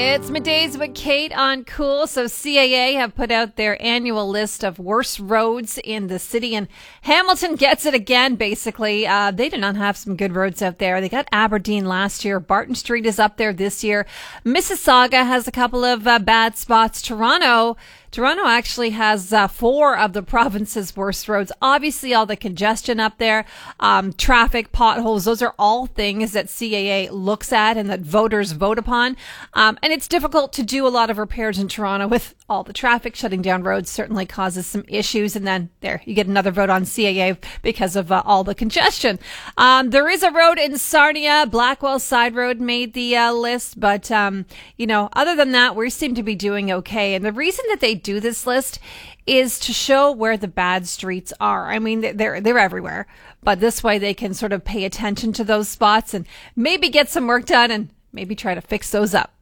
It's Middays with Kate on Cool. So CAA have put out their annual list of worst roads in the city, and Hamilton gets it again, basically. They do not have some good roads out there. They got Aberdeen last year. Barton Street is up there this year. Mississauga has a couple of bad spots. Toronto actually has 4 of the province's worst roads. Obviously, all the congestion up there, traffic, potholes, those are all things that CAA looks at and that voters vote upon. And it's difficult to do a lot of repairs in Toronto with all the traffic. Shutting down roads certainly causes some issues. And then there, you get another vote on CAA because of all the congestion. There is a road in Sarnia. Blackwell Side Road made the list. But, other than that, we seem to be doing okay. And the reason that they do this list is to show where the bad streets are. I mean, they're everywhere, but this way they can sort of pay attention to those spots and maybe get some work done and maybe try to fix those up.